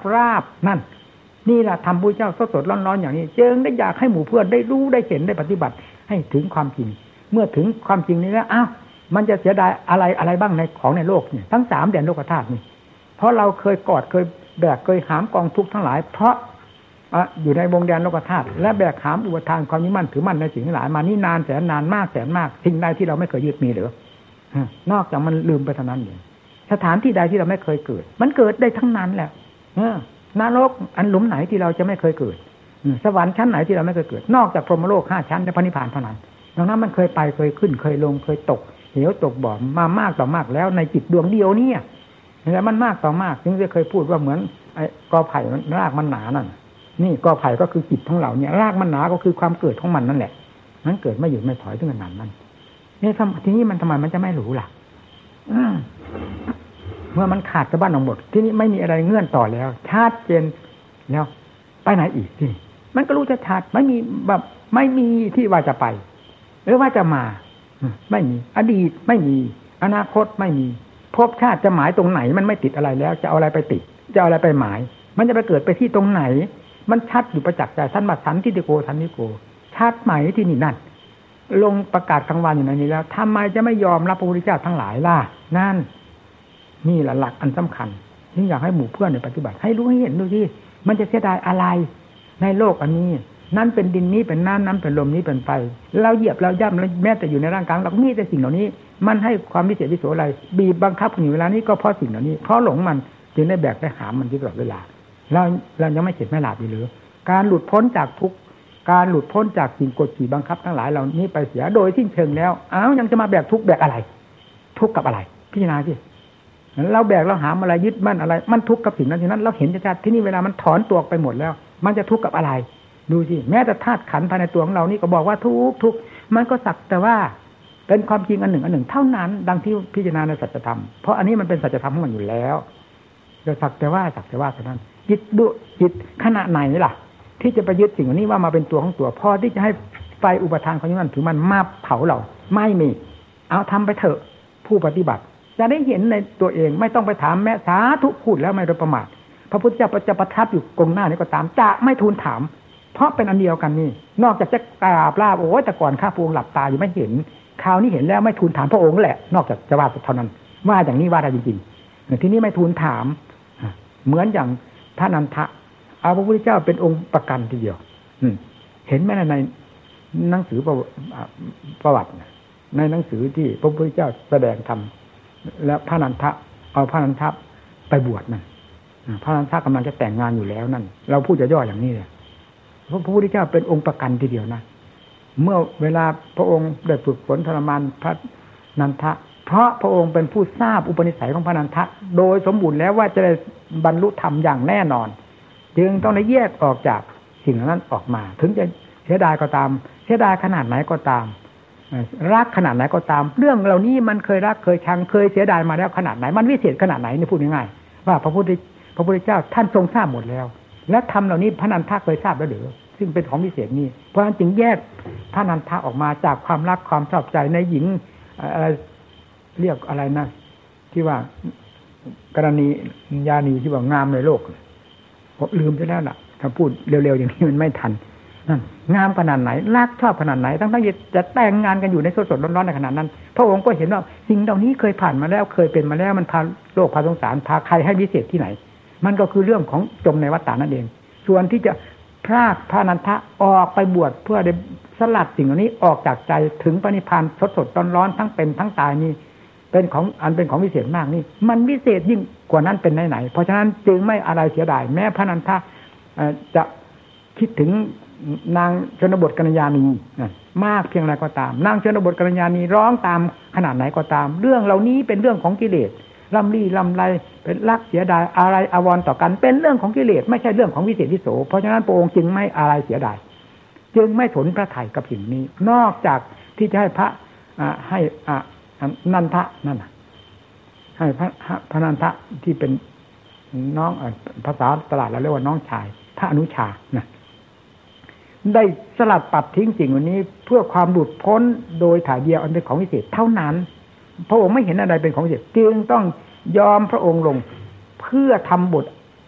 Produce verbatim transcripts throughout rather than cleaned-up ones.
ราบนั่นนี่แหละทำพระเจ้าสดๆร้อนๆอย่างนี้จึงได้อยากให้หมู่เพื่อนได้รู้ได้เห็นได้ปฏิบัติให้ถึงความจริงเมื่อถึงความจริงนี้แล้วอ้าวมันจะเสียดายอะไรอะไรบ้างในของในโลกนี่ทั้งสามแดนโลกธาตุนี่เพราะเราเคยกอดเคยแบกเคยหามกองทุกข์ทั้งหลายเพราะอยู่ในวงแดนโลกธาตุและแบกหามอุปทานความยึดมั่นถือมั่นในสิ่งทั้งหลายมานี่นานแสนนานมากแสนมากสิ่งใดที่เราไม่เคยยึดมีหรือนอกจากมันลืมไปเท่านั้นเองสถานที่ใดที่เราไม่เคยเกิดมันเกิดได้ทั้งนั้นแหละนรกอันหลุมไหนที่เราจะไม่เคยเกิดสวรรค์ชั้นไหนที่เราไม่เคยเกิดนอกจากพรหมโลกห้าชั้นและพระนิพพานเท่านั้นดังนั้นมันเคยไปเคยขึ้นเคยลงเคยตกเหวตกบ่อมามากต่อมากแล้วในจิตดวงเดียวเนี่ยแล้วมันมากต่อมากจึงจะเคยพูดว่าเหมือนไอ้กอไผ่รากมันหนานั่นนี่กอไผ่ก็คือจิตของเราเนี่ยรากมันหนาก็คือความเกิดของมันนั่นแหละมันเกิดไม่หยุดไม่ถอยถึงขนาดนั้นนี่ทีนี้มันทำไมมันจะไม่รู้ล่ะเมื่อมันขาดสะบั้นออกหมดที่นี้ไม่มีอะไรเงื่อนต่อแล้วชัดเจนแล้วไปไหนอีกที่มันก็รู้ชัดๆไม่มีแบบไม่มีที่ว่าจะไปหรือว่าจะมาไม่มีอดีตไม่มีอนาคตไม่มีภพชาติจะหมายตรงไหนมันไม่ติดอะไรแล้วจะเอาอะไรไปติดจะเอาอะไรไปหมายมันจะไปเกิดไปที่ตรงไหนมันชัดอยู่ประจักษ์ใจท่านมาสันทิฏฐิโกสันนิโกชัดไหมที่นี่นั่นลงประกาศกลางวันอยู่ในนี้แล้วทำไมจะไม่ยอมรับพระพุทธเจ้าทั้งหลายล่ะนั่นนี่แหละหลักอันสำคัญที่อยากให้หมู่เพื่อนในปฏิบัติให้รู้ให้เห็นดูที่มันจะเสียดายอะไรในโลกอันนี้นั่นเป็นดินนี้เป็นน้ำน้ำเป็นลมนี้เป็นไฟเราเหยียบเราย่ำแล้วแม้แต่อยู่ในร่างกายเรามีแต่สิ่งเหล่านี้มันให้ความวิเศษวิโสอะไรบีบบังคับอยู่เวลานี้ก็เพราะสิ่งเหล่านี้เพราะหลงมันจึงได้แบกได้หามมันตลอดเวลาเราเรายังไม่เข็ดไม่หลาบอยู่หรือการหลุดพ้นจากทุกการหลุดพ้นจากสิ่งกดขี่บังคับทั้งหลายเหล่านี้ไปเสียโดยสิ้นเชิงแล้วอ้าวยังจะมาแบกทุกแบกอะไรทุกกับอะไรพิจารณาสิเราแบกเราหามอะไรยึดมั่นอะไรมันทุกข์กับสิ่งนั้นที่นั้นเราเห็นชัดๆที่นี่เวลามันถอนตัวไปหมดแล้วมันจะทุกข์กับอะไรดูสิแม้แต่ธาตุขันธ์ภายในตัวของเรานี่ก็บอกว่าทุกข์ทุกข์มันก็สักแต่ว่าเป็นความจริงอันหนึ่งอันหนึ่งเท่านั้นดังที่พิจารณาในสัจธรรมเพราะอันนี้มันเป็นสัจธรรมของมันอยู่แล้วจะสักแต่ว่าสักแต่ว่าเท่านั้นจิตดุจิตขณะไหนล่ะที่จะไปยึดสิ่งนี้ว่ามาเป็นตัวของตัวพอที่จะให้ไฟอุปทานของมันถือมันมาเผาเราไม่มีเอาทำไปเถอะผู้ปฏิบัติจะได้เห็นในตัวเองไม่ต้องไปถามแม้สาธุพูดแล้วไม่โดยประมาทพระพุทธเจ้าจะประทับอยู่ตรงหน้านี้ก็ตามจะไม่ทูลถามเพราะเป็นอันเดียวกันนี่นอกจากจะกราบลาบโอ้ยแต่ก่อนข้าพระองค์หลับตาอยู่ไม่เห็นคราวนี้เห็นแล้วไม่ทูลถามพระองค์แหละนอกจากจะว่าเท่านั้นว่าอย่างนี้ว่าได้จริงๆทีนี้ไม่ทูลถามเหมือนอย่างพระนันทะเอาพระพุทธเจ้าเป็นองค์ประกันทีเดียวเห็นไหมในหนังสือประวัติในหนังสือที่พระพุทธเจ้าแสดงธรรมแล้วพระนันทะเอาพระนันทะไปบวชนั่นพระนันทะกำลังจะแต่งงานอยู่แล้วนั่นเราพูดจะย่ออย่างนี้เลยพระพุทธเจ้าเป็นองค์ประกันทีเดียวนะเมื่อเวลาพระองค์ได้ฝึกฝนทรมานพระนันทะเพราะพระองค์เป็นผู้ทราบอุปนิสัยของพระนันทะโดยสมบูรณ์แล้วว่าจะได้บรรลุธรรมอย่างแน่นอนจึงต้องได้แยกออกจากสิ่งนั้นออกมาถึงจะเสียดายก็ตามเสียดายขนาดไหนก็ตามรักขนาดไหนก็ตามเรื่องเหล่านี้มันเคยรักเคยชังเคยเสียดายมาแล้วขนาดไหนมันวิเศษขนาดไหนนี่พูดง่ายๆว่าพระพุทธพระพุทธเจ้าท่านทรงทราบหมดแล้วและธรรมเหล่านี้พระนันทะเคยทราบแล้วหรือซึ่งเป็นของวิเศษนี้เพราะฉะนั้นจึงแยกพระนันทะออกมาจากความรักความชอบใจในหญิงอะไรเรียกอะไรนะที่ว่ากรณีญาณีที่ว่างามในโลกลืมไปแล้วล่ะถ้าพูดเร็วๆอย่างนี้มันไม่ทันนั่นงามขนาดไหนรักชอบขนาดไหนทั้งทั้งจะแต่งงานกันอยู่ในสดๆร้อนๆในขนาดนั้นพระองค์ก็เห็นว่าสิ่งเหล่านี้เคยผ่านมาแล้วเคยเป็นมาแล้วมันพาโลกพาสงสารพาใครให้วิเศษที่ไหนมันก็คือเรื่องของจมในวัฏฏะนั่นเองส่วนที่จะพรากพระนันทะออกไปบวชเพื่อได้สลัดสิ่งเหล่านี้ออกจากใจถึงพระนิพพานสดๆร้อนๆทั้งเป็นทั้งตายนี่เป็นของอันเป็นของวิเศษมากนี่มันวิเศษยิ่งกว่านั้นเป็นไหนๆเพราะฉะนั้นจึงไม่อะไรเสียดายแม้พระนันทะจะคิดถึงนางชนบทกัญญาณีมากเพียงไรก็ตามนางชนบทกัญญาณีร้องตามขนาดไหนก็ตามเรื่องเหล่านี้เป็นเรื่องของกิเลสลำลี่ลำไรเป็นรักเสียดายอะไรอาวรณ์ต่อกันเป็นเรื่องของกิเลสไม่ใช่เรื่องของวิเศษวิโสเพราะฉะนั้นพระองค์จึงไม่อะไรเสียดายจึงไม่สนพระทัยกับสิ่งนี้นอกจากที่จะให้พระให้นันทะนั่นให้พระพระนันทะที่เป็นน้องภาษาตลาดเราเรียกว่าน้องชายพระอนุชานะได้สลัดปัดทิ้งสิ่งวันนี้เพื่อความหลุดพ้นโดยถ่ายเดียวอันเป็นของวิเศษเท่านั้นพระองค์ไม่เห็นอะไรเป็นของวิเศษจึงต้องยอมพระองค์ลงเพื่อทำบท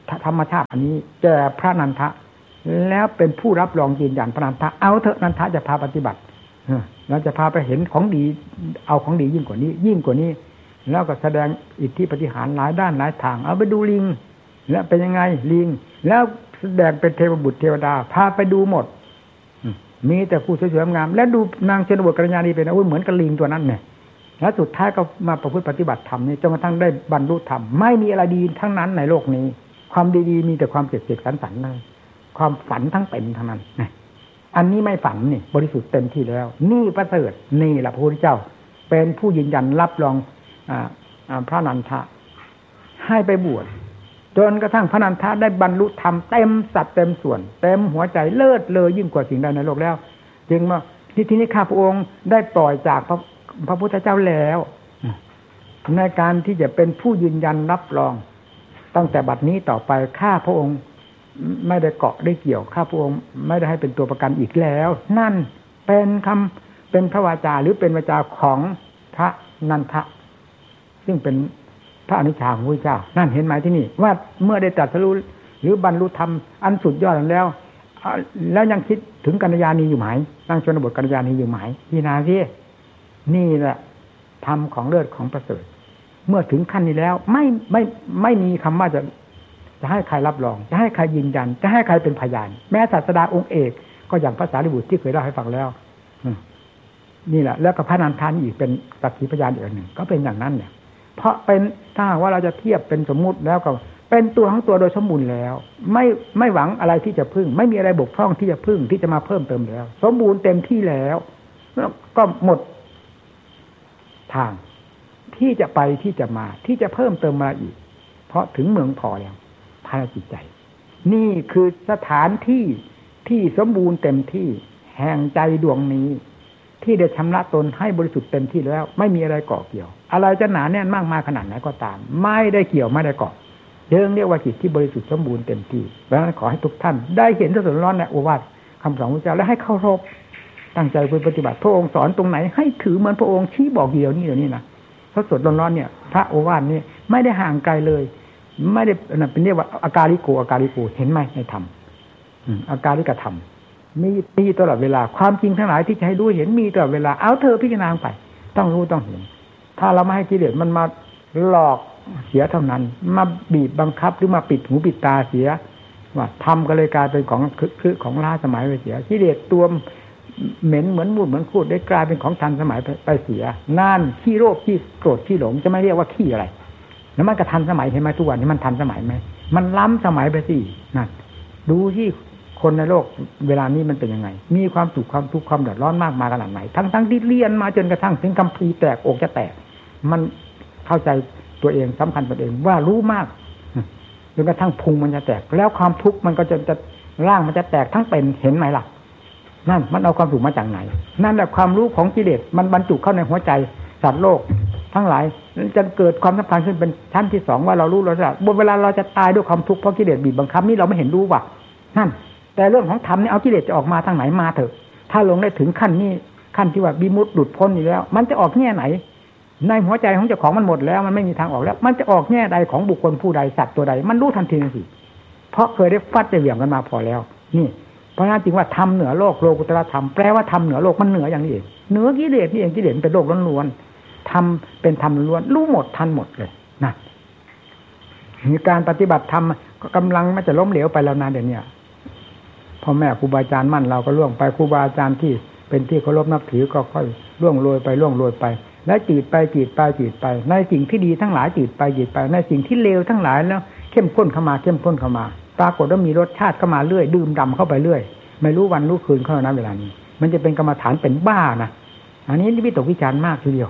ธรรมชาติอันนี้แก่พระนันทะแล้วเป็นผู้รับรองยืนยันพระนันทะเอาเถอะนันทะจะพาปฏิบัติเราจะพาไปเห็นของดีเอาของดียิ่งกว่านี้ยิ่งกว่านี้แล้วก็แสดงอิทธิปฏิหารหลายด้านหลายทางเอาไปดูลิงแล้วเป็นยังไงลิงแล้วแสดงเป็นเทวบุตรเทวดาพาไปดูหมดมีแต่ผู้สวยๆงามและดูนางชนบทกัญญาณีเป็นเหมือนกับลิงตัวนั้นเนี่ยแล้วสุดท้ายก็มาประพฤติปฏิบัติธรรมนี่จนกระทั่งได้บรรลุธรรมไม่มีอะไรดีทั้งนั้นในโลกนี้ความดีๆมีแต่ความเจ็บเจ็บสันสันนั่นความฝันทั้งเป็นทั้งนั้นนะอันนี้ไม่ฝันนี่บริสุทธิ์เต็มที่แล้วนี่ประเสริฐนี่แหละพระพุทธเจ้าเป็นผู้ยืนยันรับรองอ่าพระนันทะให้ไปบวชจนกระทั่งพระนันทะได้บรรลุธรรมเต็มสัดเต็มส่วนเต็มหัวใจเลิศเลอยิ่งกว่าสิ่งใดในโลกแล้วจึงว่าที่ที่นี้ข้าพระองค์ได้ปล่อยจากพระพระพุทธเจ้าแล้วในการที่จะเป็นผู้ยืนยันรับรองตั้งแต่บัดนี้ต่อไปข้าพระองค์ไม่ได้เกาะได้เกี่ยวข้าพระองค์ไม่ได้ให้เป็นตัวประกันอีกแล้วนั่นเป็นคำเป็นพระวาจาหรือเป็นวาจาของพระนันทะซึ่งเป็นพระอนุชาของพระเจ้านั่นเห็นไหมที่นี่ว่าเมื่อได้ตรัสรู้หรือบรรลุธรรมอันสุดยอดแล้วแล้วยังคิดถึงกัญญาณีอยู่ไหมนั่งชนบทกัญญาณีอยู่ไหมพี่นาสินี่แหละธรรมของเลิศของประเสริฐเมื่อถึงขั้นนี้แล้วไม่ไม่ไม่มีคำว่าจะจะให้ใครรับรองจะให้ใครยืนยันจะให้ใครเป็นพยานแม้ศาสดาองค์เอกก็อย่างพระสารีบุตรที่เคยเล่าให้ฟังแล้วนี่แหละแล้วก็พระนันทานอีกเป็นสักขีพยานอีกหนึ่งก็เป็นอย่างนั้นเนี่ยเพราะเป็นถ้าว่าเราจะเทียบเป็นสมมุติแล้วก็เป็นตัวของตัวโดยสมบูรณ์แล้วไม่ไม่หวังอะไรที่จะพึ่งไม่มีอะไรบกพร่องที่จะพึ่งที่จะมาเพิ่มเติมแล้วสมบูรณ์เต็มที่แล้วก็หมดทางที่จะไปที่จะมาที่จะเพิ่มเติมมาอีกเพราะถึงเมืองพอแล้วภายในจิตใจนี่คือสถานที่ที่สมบูรณ์เต็มที่แห่งใจดวงนี้ที่ได้ชำระตนให้บริสุทธิ์เต็มที่แล้วไม่มีอะไรเกาะเกี่ยวอะไรจะหนาแน่นมากมายขนาดไหนก็ตามไม่ได้เกี่ยวไม่ได้เกาะเรื่องเรียกว่าจิตที่บริสุทธิ์สมบูรณ์เต็มที่เพราะฉะนั้นขอให้ทุกท่านได้เห็นสดๆร้อนในโอวาทคำสอนพระเจ้าและให้เคารพตั้งใจปฏิบัติพระองค์สอนตรงไหนให้ถือเหมือนพระองค์ชี้บอกเดียวนี่เดี๋ยวนี้นะสดๆร้อนๆเนี่ยพระโอวาทนี่ไม่ได้ห่างไกลเลยไม่ได้เป็นเรียกว่าอาการิโกอาการิโกเห็นไหมในธรรมอาการิกธรรมมีมีตลอดเวลาความจริงทั้งหลายที่จะให้รู้เห็นมีตลอดเวลาเอาเธอพิจารณาไปต้องรู้ต้องเห็นถ้าเราไม่ให้กิเลสมันมาหลอกเสียเท่านั้นมาบีบบังคับหรือมาปิดหูปิดตาเสียว่าทำก็เลยกลายเป็นของคือของล้าสมัยไปเสียกิเลสตัวเหม็นเหมือนมูดเหมือนคูดได้กลายเป็นของทันสมัยไปเสียนั่นขี้โรคขี้โกรธขี้หลงจะไม่เรียกว่าขี้อะไรแล้วมันก็ทันสมัยเห็นไหมทุกวันนี้มันทันสมัยไหมมันล้ำสมัยไปสินั่นดูที่คนในโลกเวลานี้มันเป็นยังไงมีความสุขความทุกข์ความเดือดร้อนมากมายขนาดไหนทั้งทั้งที่เรียนมาจนกระทั่งถึงคัมภีร์แตกอกจะแตกมันเข้าใจตัวเองสำคัญตัวเองว่ารู้มากจนกระทั่งพุงมันจะแตกแล้วความทุกข์มันก็จะจะร่างมันจะแตกทั้งเป็นเห็นไหมล่ะนั่นมันเอาความสุขมาจากไหนนั่นแหละความรู้ของกิเลสมันบรรจุเข้าในหัวใจสัตว์โลกทั้งหลายจะเกิดความสัมพันธ์ขึ้นเป็นชั้นที่สองว่าเรารู้เราจะบนเวลาเราจะตายด้วยความทุกข์เพราะกิเลสบีบบังคับนี่เราไม่เห็นรู้ว่ะนั่นแต่เรื่องของธรรมนี่เอากิเลสจะออกมาทางไหนมาเถอะถ้าลงได้ถึงขั้นนี้ขั้นที่ว่าวิมุตติหลุดพ้นอยู่แล้วมันจะออกแง่ไหนในหัวใจของเจ้าของมันหมดแล้วมันไม่มีทางออกแล้วมันจะออกแง่ใดของบุคคลผู้ใดสัตว์ตัวใดมันรู้ทันทีทันทีเพราะเคยได้ฟัดได้เหวี่ยงกันมาพอแล้วนี่เพราะงั้นจริงว่าธรรมเหนือโลกโลกุตตรธรรมแปลว่าธรรมเหนือโลกมันเหนืออย่างนี้เองเหนือกิเลสนี่เองกิเลสเป็นโลกล้วนๆธรรมเป็นธรรมล้วนรู้หมดทันหมดเลยนะมีการปฏิบัติธรรมก็กำลังมันจะล้มเหลวไปแล้วนะเดี๋ยวนี้พ่อแม่ครูบาอาจารย์มั่นเราก็ล่วงไปครูบาอาจารย์ที่เป็นที่เคารพนับถือก็ค่อยล่วงโรยไปล่วงโรยไปและจืดไปจืดไปจืดไปในสิ่งที่ดีทั้งหลายจืดไปจืดไปในสิ่งที่เลวทั้งหลายแล้วเข้มข้นเข้ามาเข้มข้นเข้ามาปรากฏว่ามีรสชาติเข้ามาเรื่อยดื่มด่ำเข้าไปเรื่อยไม่รู้วันรู้คืนเข้านะเวลานี้มันจะเป็นกรรมฐานเป็นบ้านะอันนี้วิตกวิจารณ์มากทีเดียว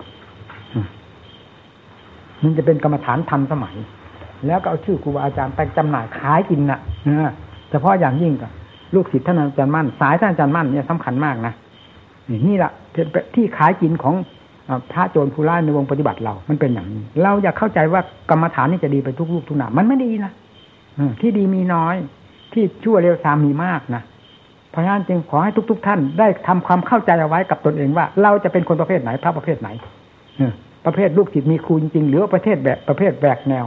มันจะเป็นกรรมฐานทันสมัยแล้วก็เอาชื่อครูบาอาจารย์ไปจำหน่ายขายกินน่ะนะเฉพาะอย่างยิ่งกับลูกศิษย์ท่านอาจารย์มั่นสายท่านอาจารย์มั่นเนี่ยสำคัญมากนะนี่นี่แหละที่ขายกินของพระโจรผู้ร้ายในวงปฏิบัติเรามันเป็นอย่างนี้เราอยากเข้าใจว่ากรรมฐานนี่จะดีไปทุกรูปทุกนามมันไม่ดีนะที่ดีมีน้อยที่ชั่วเร็วซามมีมากนะเพราะฉะนั้นจึงขอให้ทุกๆท่านได้ทำความเข้าใจเอาไว้กับตนเองว่าเราจะเป็นคนประเภทไหนพระประเภทไหนประเภทลูกศิษย์มีครูจริงๆหรือประเภทแบบประเภทแบกแนว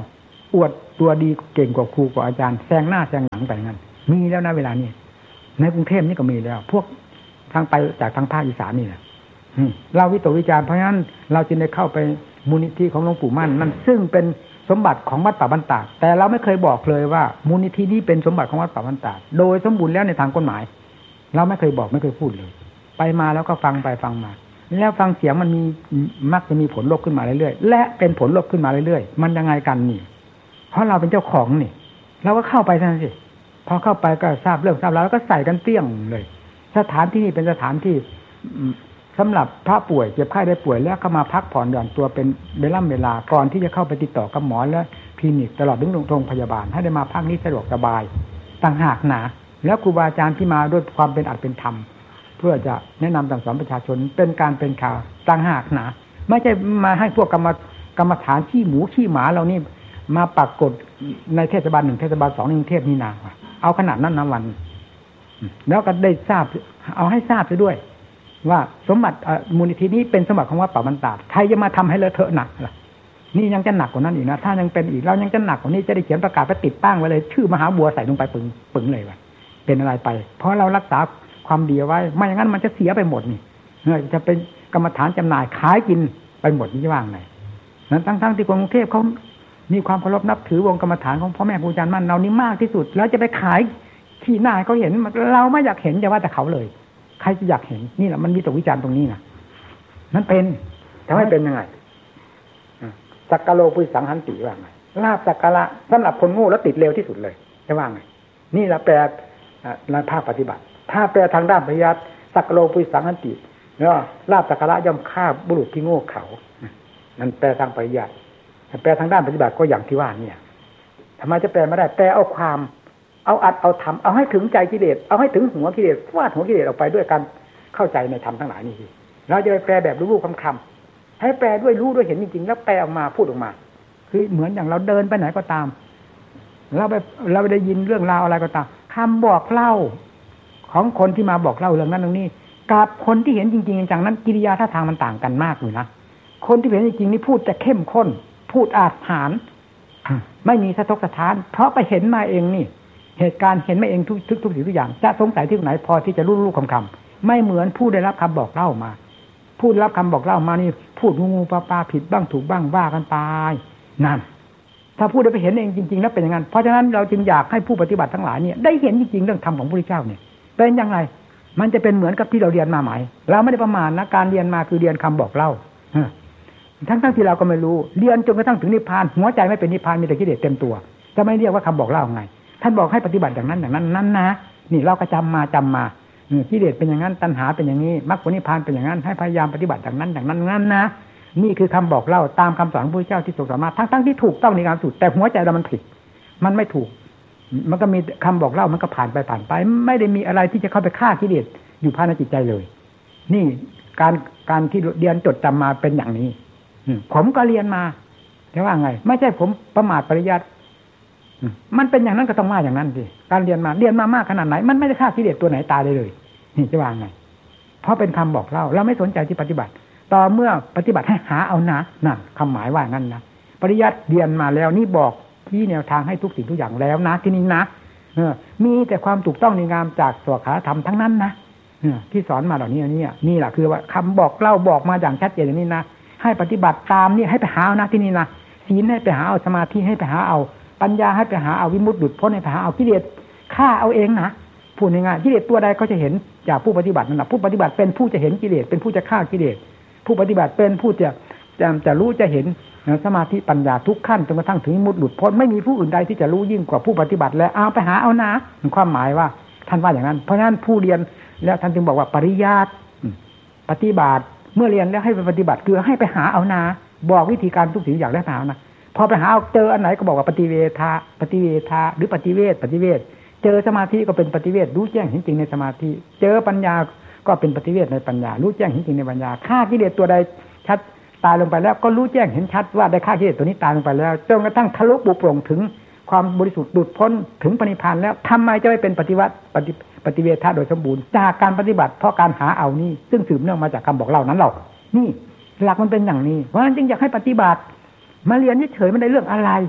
อวดตัวดีเก่งกว่าครูกว่าอาจารย์แซงหน้าแซงหลังไปงั้นมีแล้วนะเวลานี้ในกรุงเทพนี่ก็มีแล้วพวกทางไปจากทางภาคอีสานนี่แหละเราวิตกวิจารณ์เพราะฉะนั้นเราจึงได้เข้าไปมูลนิธิของหลวงปู่มั่นนั่นซึ่งเป็นสมบัติของวัดป่าบ้านตาดแต่เราไม่เคยบอกเลยว่ามูลนิธินี้เป็นสมบัติของวัดป่าบ้านตาดโดยสมบูรณ์แล้วในทางกฎหมายเราไม่เคยบอกไม่เคยพูดเลยไปมาแล้วก็ฟังไปฟังมาแล้วฟังเสียงมันมีมักจะมีผลลบขึ้นมาเรื่อยๆและเป็นผลลบขึ้นมาเรื่อยๆมันยังไงกันนี่เพราะเราเป็นเจ้าของนี่เราก็เข้าไปเท่านั้นสิพอเข้าไปก็ทราบเรื่องทราบแล้วก็ใส่กันเตี้ยงเลยสถานที่นี่เป็นสถานที่สำหรับพระป่วยเจ็บไข้ได้ป่วยแล้วก็มาพักผ่อนหย่อนตัวเป็นเวลาเวลาก่อนที่จะเข้าไปติดต่อกับหมอและคลินิกตลอดถึงโรงพยาบาลให้ได้มาพักนี้สะดวกสบายต่างหากหนาแล้วครูบาอาจารย์ที่มาด้วยความเป็นอัตเป็นธรรมเพื่อจะแนะนำสั่งสอนประชาชนเป็นการเป็นข่าวต่างหากหนาไม่ใช่มาให้พวกกรรมกรรมฐานขี้หมูขี้หมาเรานี่มาปรากฏในเทศบาลหนึ่งเทศบาลสองในกรุงเทพนี่นาเอาขนาดนั้นนะวันแล้วก็ได้ทราบเอาให้ทราบซะด้วยว่าสมบัติมูลนิธินี้เป็นสมบัติของวัดป่าบ้านตาดใครจะมาทำให้เลอะเทอะหนักล่ะนี่ยังจะหนักกว่านั้นอีกนะถ้ายังเป็นอีกเรายังจะหนักกว่านี้จะได้เขียนประกาศไปติดตั้งไว้เลยชื่อมหาบัวใส่ลงไปปึงปึงเลยว่าเป็นอะไรไปเพราะเรารักษาความดีไว้ไม่อย่างนั้นมันจะเสียไปหมดนี่จะเป็นกรรมฐานจำหน่ายขายกินไปหมดนี่จะว่างไงนั้นทั้งๆที่กรุงเทพเขามีความเคารพนับถือวงกรรมฐานของพ่อแม่ครูอาจารย์มั่นเรานี่มากที่สุดแล้วจะไปขายที่หน้าเขาเห็นเราไม่อยากเห็นจะว่าแต่เขาเลยใครจะอยากเห็นนี่แหละมันมีตกวิจารณ์ตรงนี้นะนั่นเป็นแต่ไม่เป็นยังไงสักกะโลปุสังหันติว่าไงลาบสักกะละสำหรับคนโง่แล้วติดเร็วที่สุดเลยจะว่าไงนี่แหละแปลในภาคปฏิบัติถ้าแปลทางด้านปริยัติสักกะโลปุสังหันติแล้วลาบสักกะละย่อมฆ่าบุรุษที่โง่เขานั่นแปลทางปริยัติแปลทางด้านปฏิบัติก็อย่างที่ว่าเนี่ยทำไมจะแปลไม่ได้แปลเอาความเอาอัดเอาทำเอาให้ถึงใจกิเลสเอาให้ถึงหัวกิเลสฟาดหัวกิเลสออกไปด้วยกันเข้าใจในธรรมทั้งหลายนี่เราจะไปแปลแบบรู้ๆคำๆให้แปลด้วยรู้ด้วยเห็นจริงๆแล้วแปลออกมาพูดออกมาคือเหมือนอย่างเราเดินไปไหนก็ตามเราไปเราไปได้ยินเรื่องราวอะไรก็ตามคำบอกเล่าของคนที่มาบอกเล่าเรื่องนั้นเรื่องนี้กับคนที่เห็นจริงๆจังนั้นกิริยาท่าทางมันต่างกันมากอยู่นะคนที่เห็นจริงๆนี่พูดจะเข้มข้นพูดอาถรรพ์ไม่มีสะทกสะท้านเพราะไปเห็นมาเองนี่เหตุการณ์เห็นมาเองทุกทุกทุกสิ่งทุกอย่างจะสงสัยที่ไหนพอที่จะรู้รู้คำคำไม่เหมือนผู้ได้รับคำบอกเล่ามาผู้ได้รับคำบอกเล่ามานี่พูดงูงูปลาปลาผิดบ้างถูกบ้างว่ากันไปนั่นถ้าผู้ได้ไปเห็นเองจริงๆแล้วเป็นอย่างนั้นเพราะฉะนั้นเราจึงอยากให้ผู้ปฏิบัติทั้งหลายเนี่ยได้เห็นจริงๆเรื่องธรรมของพระพุทธเจ้าเนี่ยเป็นยังไงมันจะเป็นเหมือนกับที่เราเรียนมาไหมเราไม่ได้ประมาณนะการเรียนมาคือเรียนคำบอกเล่าทั้งๆที่เราก็ไม่รู้เรียนจนกระทั่งถึงนิพพานหัวใจไม่เป็นนิพพานมีแต่กิเลสเต็มตัวจะไม่เรียกว่าคำบอกเล่าไงท่านบอกให้ปฏิบัติอย่างนั้นอย่างนั้นนั้นนะนี่เราก็จำมาจำมากิเลสเป็นอย่างนั้นตัณหาเป็นอย่างนี้มรรคผลนิพพานเป็นอย่างนั้นให้พยายามปฏิบัติอย่างนั้นอย่างนั้นนั้นนะนี่คือคำบอกเล่าตามคำสอนของพระพุทธเจ้าที่ทรงสอนมาทั้งๆที่ถูกต้องในการสุดแต่หัวใจเรามันผิดมันไม่ถูกมันก็มีคำบอกเล่ามันก็ผ่านไปผ่านไปไม่ได้มีอะไรที่จะเข้าไปฆ่ากิเลสอยู่ภายในจิตใจเลยนี่การการที่เรียนจดจำมาเป็นอย่างนี้ผมก็เรียนมาแต่ว่าไงไม่ใช่ผมประมาทปริยัติมันเป็นอย่างนั้นก็ต้องว่าอย่างนั้นสิการเรียนมาเรียนมามากขนาดไหนมันไม่ได้ฆ่ากิเลสตัวไหนตายได้เลยนี่จะว่าไงเพราะเป็นคำบอกเล่าเราไม่สนใจที่ปฏิบัติต่อเมื่อปฏิบัติให้หาเอานะนั่นคำหมายว่างั้นนะปริยัติเรียนมาแล้วนี่บอกที่แนวทางให้ทุกสิ่งทุกอย่างแล้วนะที่นี่นะเออมีแต่ความถูกต้องในงามจากสวขาธรรมทั้งนั้นนะที่สอนมาเหล่านี้นี่นี่แหละคือว่าคำบอกเล่าบอกมาอย่างชัดเจนอย่างนี้นะให้ปฏิบัติตามนี่ให้ไปหาเอานะที่นี่นะศีลให้ไปหาเอาสมาธิให้ไปหาเอาปัญญาให้ไปหาเอาวิมุตติหลุดพ้นให้ไปหาเอากิเลสฆ่าเอาเองนะพูดง่ายๆกิเลสตัวใดก็จะเห็นจากผู้ปฏิบัตินั่นแหละผู้ปฏิบัติเป็นผู้จะเห็นกิเลสเป็นผู้จะฆ่ากิเลสผู้ปฏิบัติเป็นผู้จะจะจะรู้จะเห็นสมาธิปัญญาทุกขั้นจนกระทั่งถึงวิมุตติหลุดพ้นไม่มีผู้อื่นใดที่จะรู้ยิ่งกว่าผู้ปฏิบัติแล้วเอาไปหาเอานะความหมายว่าท่านว่าอย่างนั้นเพราะฉะนั้นผู้เรียนแล้วท่านจึงบอกว่าปริยัติปฏิบัติเมื่อเรียนแล้วให้ไปปฏิบัติคือให้ไปหาเอานะบอกวิธีการทุกสิ่งอย่างแล้วหานะพอไปหาเอาเจออันไหนก็บอกว่าปฏิเวทาปฏิเวทาหรือปฏิเวทปฏิเวทเจอสมาธิก็เป็นปฏิเวทรู้แจ้งเห็นจริงในสมาธิเจอปัญญาก็เป็นปฏิเวทในปัญญารู้แจ้งเห็นจริงในปัญญาฆ่ากิเลสตัวใดชัดตายลงไปแล้วก็รู้แจ้งเห็นชัดว่าได้ฆ่ากิเลสตัวนี้ตายลงไปแล้วจนกระทั่งทะลุปุโปร่งถึงความบริสุทธิ์หลุดพ้นถึงปณิพพานแล้วทำไมจะไม่เป็นปฏิวัติปฏิปฏิเวทาโดยสมบูรณ์จากการปฏิบัติเพราะการหาเอานี่ซึ่งสืบเนื่องมาจากคำบอกเล่านั้นหรอกนี่หลักมันเป็นอย่างนี้เพราะฉะนั้นจึงอยากให้ปฏิบัติมาเรียนเฉยๆไม่ได้เรื่องอะไร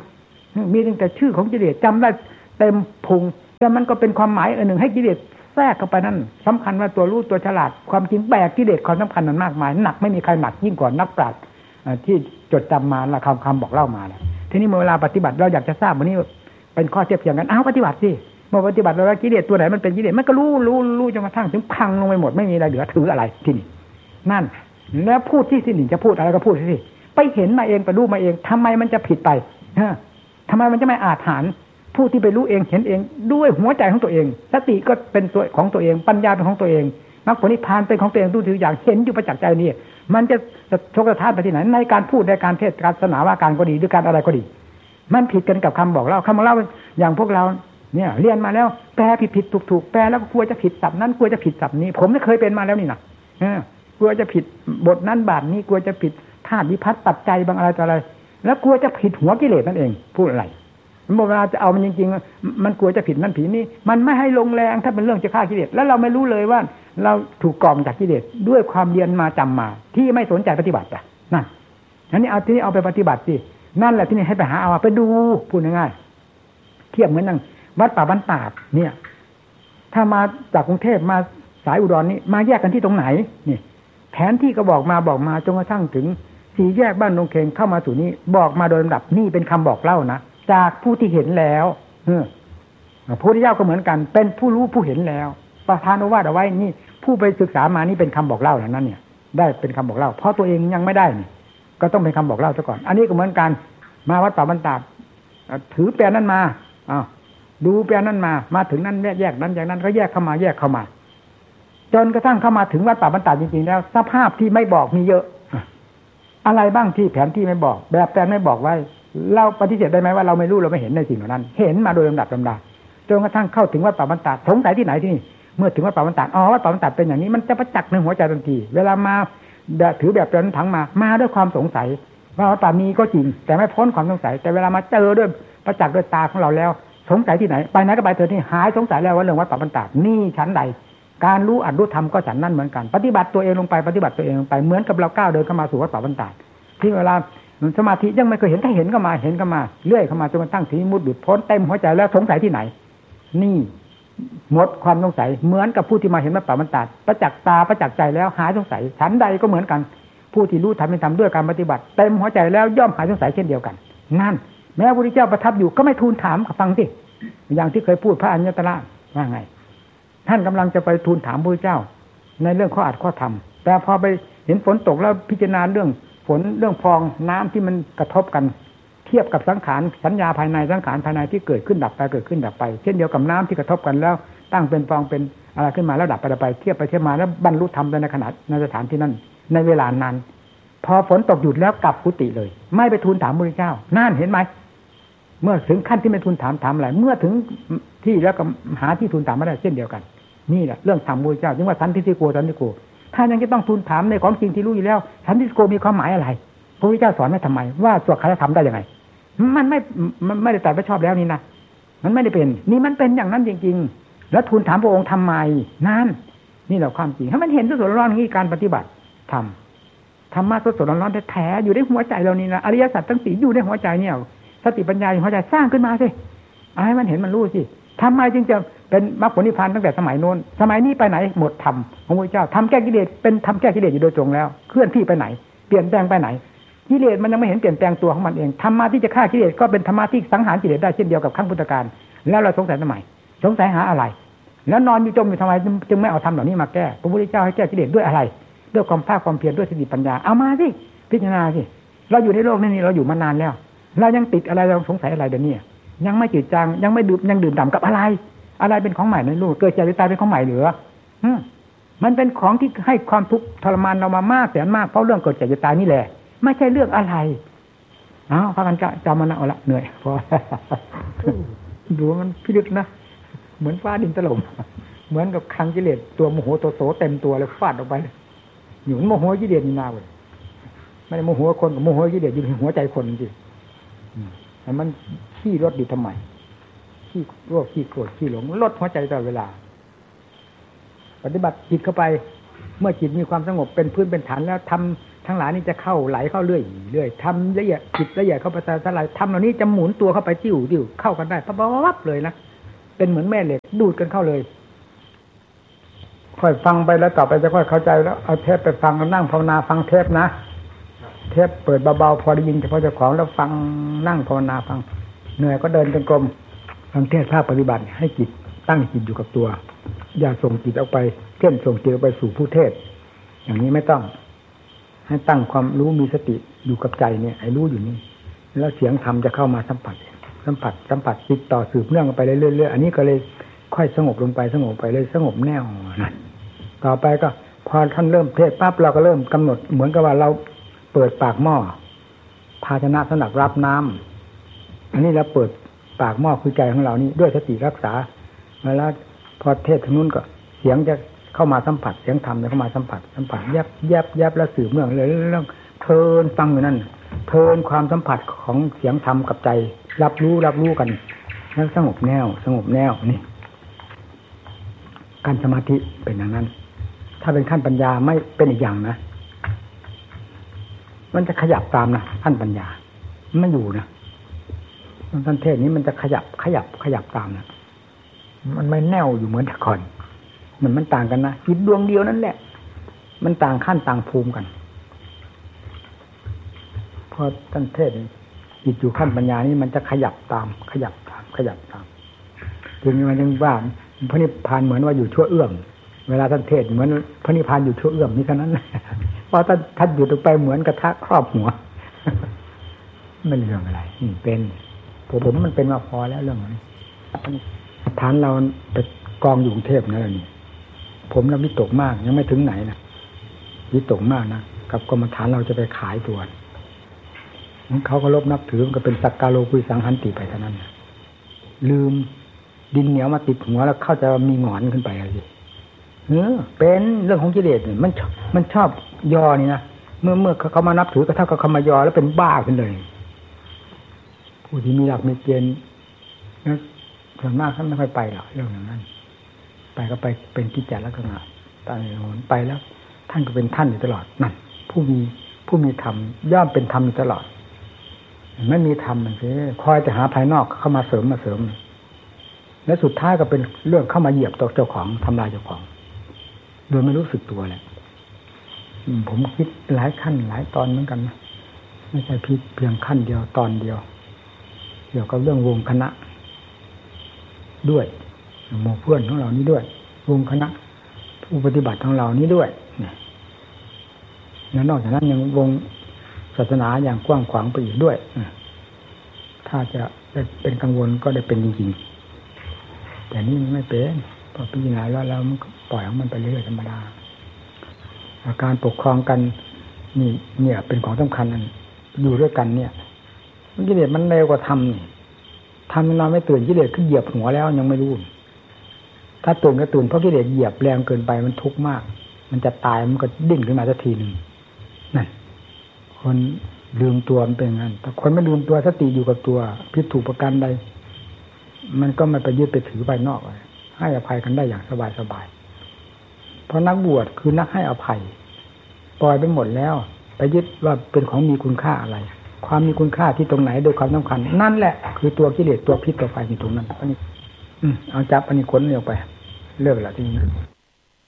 มีตั้งแต่ชื่อของกิเลสจำได้เต็มพุงแต่มันก็เป็นความหมายอันหนึ่งให้กิเลสแทรกเข้าไปนั่นสำคัญว่าตัวรู้ตัวฉลาดความจริงแบกกิเลสความสำคัญมันมากมายหนักไม่มีใครหนักยิ่งกว่านักปราชญ์ที่จดจำมาและคำคำบอกเล่ามาแล้วทีนี้เมื่อเวลาปฏิบัติเราอยากจะทราบวันนี้เป็นข้อเทียบเทียงกันอ้าวปฏิบัติสิเมื่อปฏิบัติแล้วกิเลสตัวไหนมันเป็นกิเลสมันก็รู้รู้รู้จนกระทั่งถึงพังลงไปหมดไม่มีอะไรเหลือถืออะไรที่นี่นั่นแล้วพูดที่ที่หนึ่งจะพูดอะไรก็พูดสิไปเห็นมาเองไปรู้มาเองทำไมมันจะผิดไปฮะทำไมมันจะไม่อาถรรพ์ผู้ที่ไปรู้เองเห็นเองด้วยหัวใจของตัวเองสติก็เป็นตัวของตัวเองปัญญาเป็นของตัวเองมรรคผลนิพพานเป็นของตัวเองทุกอย่างเห็นอยู่ประจักษ์ใจนี่มันจะโชคท่าไปที่ไหนในการพูดในการเทศการศาสนาว่าการก็ดีหรือการอะไรก็ดีมันผิดกันกับคำบอกเล่าคำบอกเล่าอย่างพวกเราเนี่ยเรียนมาแล้วแปลผิดผิดถูกถูกแปลแล้วกลัวจะผิดศัพท์นั้นกลัวจะผิดศัพท์นี้ผมไม่เคยเป็นมาแล้วนี่นะกลัวจะผิดบทนั้นบาทนี้กลัวจะผิดธาตุวิภัตปัจจัยบางอะไรต่ออะไรแล้วกลัวจะผิดหัวกิเลสนั่นเองพูดอะไรเวลาจะเอามันจริงๆมันกลัวจะผิดนั่นผิดนี่มันไม่ให้ลงแรงถ้าเป็นเรื่องจะฆ่ากิเลสแล้วเราไม่รู้เลยว่าเราถูกกล่อมจากกิเลสด้วยความเรียนมาจำมาที่ไม่สนใจปฏิบัติอ่ะนั่นอันนี้เอาที่นี่เอาไปปฏิบัติสินั่นแหละที่นี่ให้ไปหาเอาไปดูพูดง่ายๆเทียบเหมือนนั่งวัดป่าบ้านตาดเนี่ยถ้ามาจากกรุงเทพมาสายอุดรนี่มาแยกกันที่ตรงไหนนี่แผนที่ก็บอกมาบอกมาจนกระทั่งถึงสี่แยกบ้านดงเคงเข้ามาสู่นี้บอกมาโดยลำดับนี่เป็นคำบอกเล่านะจากผู้ที่เห็นแล้วเออพระพุทธเจ้าก็เหมือนกันเป็นผู้รู้ผู้เห็นแล้วประธานโอวาทเอาไว้นี่ผู้ไปศึกษามานี่เป็นคำบอกเล่าแล้วนั่นเนี่ยได้เป็นคำบอกเล่าเพราะตัวเองยังไม่ได้นี่ก็ต้องเป็นคำบอกเล่าซะก่อนอันนี้ก็เหมือนกันมาวัดป่าบรรดาถือแปลนั้นมาอ้าวดูแปลนั้นมามาถึงนั้นแยกแยกนั้นอย่างนั้นก็แยกเข้ามาแยกเข้ามาจนกระทั่งเข้ามาถึงวัดป่าบรรดาจริงๆแล้วสภาพที่ไม่บอกมีเยอะอะไรบ้างที่แผนที่ไม่บอกแบบแปลไม่บอกไว้เราปฏิเสธได้ไหมว่าเราไม่รู้เราไม่เห็นในสิ่งเหล่านั้นเห็นมาโดยลำดับลำดาจนกระทั่งเข้าถึงวัดป่าบรรดาสงสัยที่ไหนที่นี่เมื่อถึงวัดป่าบรรดาอ๋อวัดป่าบรรดาเป็นอย่างนี้มันจะประจักษ์ในหัวใจทันทีเวลามาถือแบบเดินถังมามาด้วยความสงสัยว่าวัดป่ามีก็จริงแต่ไม่พ้นความสงสัยแต่เวลามาเจอด้วยประจักษ์ด้วยตาของเราแล้วสงสัยที่ไหนไปไหนก็ไปเถอะที่หายสงสัยแล้วว่าเรื่องวัดป่าบรรดานี่ชั้นใดการรู้อัดรู้ทำก็ฉันนั่นเหมือนกันปฏิบัติตัวเองลงไปปฏิบัติตัวเองลงไปเหมือนกับเราก้าวเดินเข้ามาสู่วัดป่าบรรดาที่เวลาสมาธิยังไม่เคยเห็นถ้าเห็นก็มาเห็นก็มาเลื่อยเข้ามาจนกระทั่งถึงมุดหลุดพ้นเต็มหัวใจแล้วสงสัยที่ไหนนี่หมดความสงสัยเหมือนกับผู้ที่มาเห็นวัดป่าบรรดาประจักษ์ตาประจักษ์ใจแล้วหายสงสัยชั้นใดก็เหมือนกันผู้ที่รู้ทำเป็นทำด้วยการปฏิบัติเต็มหัวใจแล้วย่อมหายสงสัยเช่นเดียวกันนั่นแม้พระพุทธเจ้าประทับอยู่ก็ไม่ทูลถามฟังสิอย่างที่เคยพูดพระอัญญตระว่าไงท่านกำลังจะไปทูลถามพระพุทธเจ้าในเรื่องข้ออัดข้อธรรมแต่พอไปเห็นฝนตกแล้วพิจารณาเรื่องฝนเรื่องฟองน้ำที่มันกระทบกันเทียบกับสังขารสัญญาภายในสังขารภายในที่เกิดขึ้นดับไปเกิดขึ้นดับไปเช่นเดียวกับน้ำที่กระทบกันแล้วตั้งเป็นฟองเป็นอะไรขึ้นมาแล้วดับไปดับไปเทียบไปเทียบมาแล้วบรรลุธรรมในขณะในสถานที่นั้นในเวลานั้นพอฝนตกหยุดแล้วกลับกุฏิเลยไม่ไปทูลถามพระพุทธเจ้านั่นเห็นไหมเมื่อถึงขั้นที่ไม่ทูลถามถามอะไรเมื่อถึงที่แล้วก็หาที่ทูลถามไม่ได้เช่นเดียวกันนี่แหละเรื่องธรรมพระพุทธเจ้าจึงว่าสันทิฏฐิโกสันทิฏฐิโกถ้ายังจะต้องทูลถามในของจริงที่รู้อยู่แล้วสันทิฏฐิโกมีความหมายอะไรพระพุทธเจ้าสอนไม่ทำไมว่าสวดคาถาธรรมได้ยังไงมันไม่มันไม่ได้แต่ไม่ชอบแล้วนี่นะมันไม่ได้เป็นนี่มันเป็นอย่างนั้นจริงๆแล้วทูลถามพระองค์ทำไมนั่นนี่แหละความจริงถ้ามันเห็นสดๆร้อนๆอย่างนี้การปฏิบัติธรรมธรรมะสดๆร้อนๆแท้ๆอยู่ในหัวใจเรานี่นะอริยสัจทั้งสี่อยู่ในหัวใจเนี่ยสติปัญญาในหัวใจสร้างขึ้นมาสิเอาให้มันเห็นมันรู้สิทำไมจึงจะเป็นมรรคผลนิพพานตั้งแต่สมัยโน้นสมัยนี้ไปไหนหมดธรรมของพระเจ้าทำแก้กิเลสเป็นทำแก้กิเลสอยู่โดยตรงแล้วเคลื่อนที่ไปไหนเปลี่ยนแปลงไปไหนกิเลสมันยังไม่เห็นเปลี่ยนแปลงตัวของมันเองธรรมะที่จะฆ่ากิเลสก็เป็นธรรมะที่สังหารกิเลสได้เช่นเดียวกับครั้งพุทธกาลแล้วเราสงสัยทำไมสงสัยหาอะไรแล้วนอนอยู่จมอยู่ทำไมจึงไม่เอาธรรมเหล่านี้มาแก้พระพุทธเจ้าให้แก้กิเลสด้วยอะไรด้วยความภาคความเพียรด้วยสติปัญญาเอามาสิพิจารณาสิเราอยู่ในโลกนี้เราอยู่มานานแล้วเรายังติดอะไรเราสงสัยอะไรเดี๋ยวนี้ยังไม่จืดจางยังไม่ดื่มยังดื่มด่ำกับอะไรอะไรเป็นของใหม่ในโลกเกิดจากตายเป็นของใหม่หรือมันเป็นของที่ให้ความทุกข์ทรมานเรามามากแสนมากเพราะเรื่องเกิดจากตายนี่แหละไม่ใช่เรื่องอะไรอ้าวพากันจะจำมันเอาละเหนื่อยพอดูมันพิลึกนะเหมือนฟ้าดินถล่มเหมือนกับคังกิเลสตัวโมโหโตโตเต็มตัวเลยฟาดออกไปหยุดโมโหกิเลสนี่นาเลยไม่ได้โมโหคนกับโมโหกิเลสอยู่ในหัวใจคนจริงแต่มันขี้รถอยู่ทำไมขี้โรคขี้โกรธขี้หลงลดหัวใจตลอดเวลาปฏิบัติจิตเข้าไปเมื่อจิตมีความสงบเป็นพื้นเป็นฐานแล้วทำทั้งหลายนี่จะเข้าไหลเข้าเรื่อยเรื่อยทำละเอียดจิตละเอียดเข้าไปสลายทำเหล่านี้จะหมุนตัวเข้าไปจิ้วจิ้วเข้ากันได้ปั๊บปั๊บเลยนะเป็นเหมือนแม่เหล็กดูดกันเข้าเลยค่อยฟังไปแล้วต่อไปจะค่อยเข้าใจแล้วเอาเทปไปฟังแล้วนั่งภาวนาฟังเทปนะเทปเปิดเบาๆพอได้ยินเฉพาะเจ้าของแล้วฟังนั่งภาวนาฟังเหนื่อยก็เดินจงกรมฟังเทศภาคปฏิบัติให้จิตตั้งจิตอยู่กับตัวอย่าส่งจิตออกไปเช่นส่งจิตออกไปสู่ผู้เทศอย่างนี้ไม่ต้องให้ตั้งความรู้มีสติอยู่กับใจเนี่ยให้รู้อยู่นี่แล้วเสียงธรรมจะเข้ามาสัมผัสสัมผัสสัมผัสติดต่อสืบเนื่องไปเรื่อยๆอันนี้ก็เลยค่อยสงบลงไปสงบไปเลยสงบแน่วนั่นต่อไปก็พอท่านเริ่มเทศปั๊บเราก็เริ่มกำหนดเหมือนกับว่าเราเปิดปากหม้อภาชนะสำหรับรับน้ำอันนี้เราเปิดปากหม้อคือใจของเรานี่ด้วยสติรักษาเวลาพอเทศทางนู้นก็เสียงจะเข้ามาสัมผัสเสียงธรรมจะเข้ามาสัมผัสสัมผัสแยบแยบแยบแล้วสืบเนื่องเลยเรื่องเพลินฟังอยู่นั่นเพลินความสัมผัสของเสียงธรรมกับใจรับรู้รับรู้กันแล้วสงบแนวสงบแนวนี่การสมาธิเป็นอย่างนั้นถ้าเป็นขั้นปัญญาไม่เป็นอีกอย่างนะมันจะขยับตามนะขั้นปัญญาไม่อยู่นะท่านเทศนี้มันจะขยับขยับขยับตามนะมันไม่แน่วอยู่เหมือนแต่ก่อนมันมันต่างกันนะจิตดวงเดียวนั่นแหละมันต่างขั้นต่างภูมิกันพอท่านเทศจิตอยู่ขั้นปัญญานี้มันจะขยับตามขยับตามขยับตามจึงมันยังว่าพระนิพพานเหมือนว่าอยู่ชั่วเอื้อมเวลาท่านเทศเหมือนพระนิพพานอยู่ชั่วเอื้อมนี่เท่านั้นพอท่านท่านอยู่ตรงไปเหมือนกระทะครอบหัวไม่เรื่องอะไรเป็นผมมันเป็นมาพอแล้วเรื่องนี้ฐานเราไปกองอยู่กรุงเทพนั่นแหละนี่ผมเราวิตกมากยังไม่ถึงไหนนะวิตกมากนะกับกรรมฐานเราจะไปขายตัวเขาก็ลบนับถือมันก็เป็นสักกาโลกุยสังหันติไปเท่านั้นลืมดินเหนียวมาติดหัวแล้วเข้าจะมีหงอนขึ้นไปอะไรสิเออเป็นเรื่องของกิเลสเนี่ยมันมันชอบยอนี่นะเมื่อเมื่อเขามานับถือก็เท่ากับเขามายอแล้วเป็นบ้าขึ้นเลยผู้ที่มีหลักมีเกณฑ์นะส่วนมากท่านไม่ค่อยไปหรอกเรื่องอย่างนั้นไปก็ไปเป็นกิจจลักษณะตายโหนไปแล้ว ท่านก็เป็นท่านอยู่ตลอดนั่นผู้มีผู้มีธรรมย่อมเป็นธรรมอยู่ตลอดไม่มีธรรมมันสิคอยจะหาภายนอกเข้ามาเสริมมาเสริมและสุดท้ายก็เป็นเรื่องเข้ามาเหยียบตัวเจ้าของทำลายเจ้าของโดยไม่รู้สึกตัวแหละผมคิดหลายขั้นหลายตอนเหมือนกันนะไม่ใช่พิเพียงขั้นเดียวตอนเดียวเกี่ยวกับเรื่องวงคณะด้วยหมู่เพื่อนของเรานี้ด้วยวงคณะผู้ปฏิบัติของเรานี้ด้วยเนี่ยแล้วนอกจากนั้นยังวงศาสนาอย่างกว้างขวางไปอีกด้วยถ้าจะเป็นกังวลก็ได้เป็นจริงๆแต่นี่มันไม่เป็นพอพิจารณาแล้วแล้วมันก็ปล่อยของมันไปเรื่อยธรรมดาอาการปกครองกันนี่เนี่ยเป็นของสำคัญนั่นอยู่ด้วยกันเนี่ยกิเลสมันเร็วกว่าธรรมนี่ธรรมมันนอนไม่ตื่นกิเลสขึ้นเหยียบหัวแล้วยังไม่รู้ถ้าตื่นก็ตื่นเพราะกิเลสเหยียบแรงเกินไปมันทุกข์มากมันจะตายมันก็ดิ้นขึ้นมาสักทีหนึ่งนั่นคนลืมตัวมันเป็นงั้นแต่คนไม่ลืมตัวสติอยู่กับตัวผิดถูกประการใดมันก็ไม่ไปยึดไปถือไปนอกเลยให้อภัยกันได้อย่างสบายสบายเพราะนักบวชคือนักให้อภัยปล่อยไปหมดแล้วไปยึดว่าเป็นของมีคุณค่าอะไรความมีคุณค่าที่ตรงไหนโดยความสำคัญนั่นแหละคือตัวกิเลสตัวพิษตัวไฟอยู่ตรงนั้นอันนี้เอาจับอันนี้ขนเร็วไปเลิกแล้วทีนี้